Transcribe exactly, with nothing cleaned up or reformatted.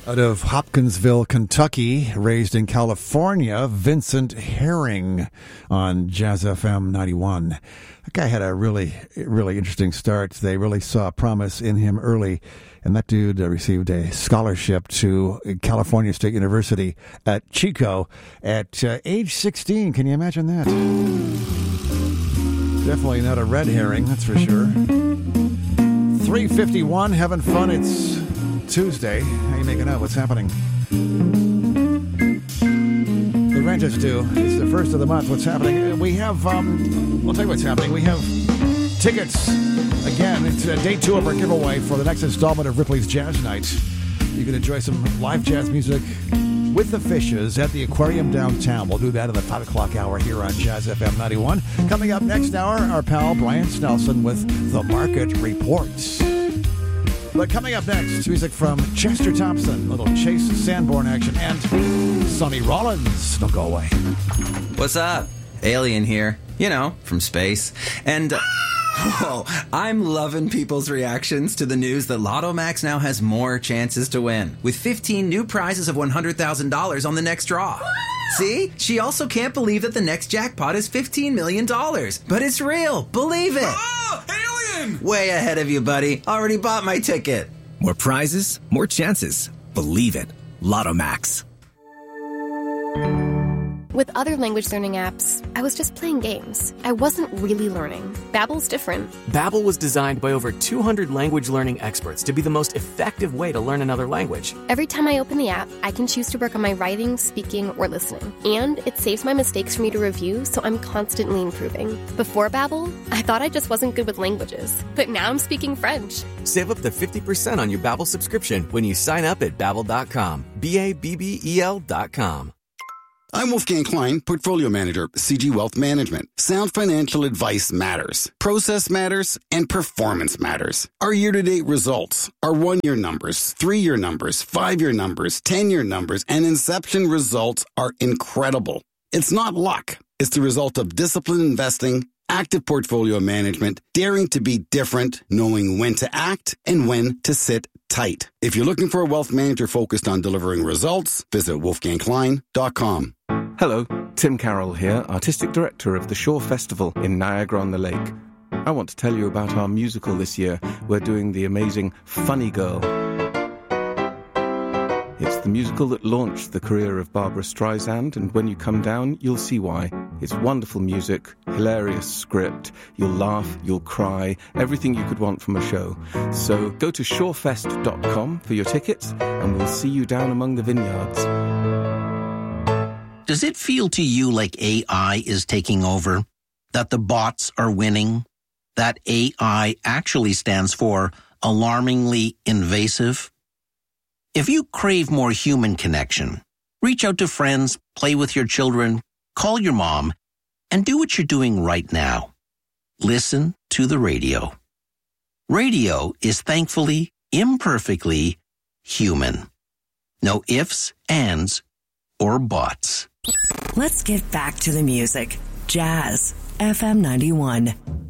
Out of Hopkinsville, Kentucky, raised in California, Vincent Herring on Jazz F M ninety-one. That guy had a really, really interesting start. They really saw promise in him early, and that dude uh, received a scholarship to California State University at Chico at uh, age sixteen. Can you imagine that? Definitely not a red herring, that's for sure. three fifty-one, having fun. It's Tuesday. How you making out? What's happening? The rent is due. It's the first of the month. What's happening? We have, um, I'll tell you what's happening. We have tickets. Again, it's uh, day two of our giveaway for the next installment of Ripley's Jazz Night. You can enjoy some live jazz music with the Fishes at the Aquarium downtown. We'll do that in the five o'clock hour here on Jazz F M ninety-one. Coming up next hour, our pal Brian Snelson with The Market Reports. But coming up next, music from Chester Thompson, little Chase Sanborn action, and Sonny Rollins. Don't go away. What's up? Alien here. You know, from space. And, uh, oh, I'm loving people's reactions to the news that Lotto Max now has more chances to win, with fifteen new prizes of one hundred thousand dollars on the next draw. See? She also can't believe that the next jackpot is fifteen million dollars. But it's real. Believe it. Oh, alien! Way ahead of you, buddy. Already bought my ticket. More prizes, more chances. Believe it. Lotto Max. With other language learning apps, I was just playing games. I wasn't really learning. Babbel's different. Babbel was designed by over two hundred language learning experts to be the most effective way to learn another language. Every time I open the app, I can choose to work on my writing, speaking, or listening. And it saves my mistakes for me to review, so I'm constantly improving. Before Babbel, I thought I just wasn't good with languages. But now I'm speaking French. Save up to fifty percent on your Babbel subscription when you sign up at babbel dot com. B A B B E L dot com. I'm Wolfgang Klein, Portfolio Manager, C G Wealth Management. Sound financial advice matters. Process matters, and performance matters. Our year-to-date results, our one-year numbers, three-year numbers, five-year numbers, ten-year numbers, and inception results are incredible. It's not luck. It's the result of disciplined investing, active portfolio management, daring to be different, knowing when to act and when to sit tight. If you're looking for a wealth manager focused on delivering results, visit wolfgang klein dot com. Hello, Tim Carroll here, Artistic Director of the Shore Festival in Niagara-on-the-Lake. I want to tell you about our musical this year. We're doing the amazing Funny Girl. It's the musical that launched the career of Barbra Streisand, and when you come down, you'll see why. It's wonderful music, hilarious script, you'll laugh, you'll cry, everything you could want from a show. So go to shorefest dot com for your tickets, and we'll see you down among the vineyards. Does it feel to you like A I is taking over? That the bots are winning? That A I actually stands for alarmingly invasive? If you crave more human connection, reach out to friends, play with your children, call your mom, and do what you're doing right now. Listen to the radio. Radio is thankfully, imperfectly human. No ifs, ands, or buts. Let's get back to the music. Jazz F M ninety-one.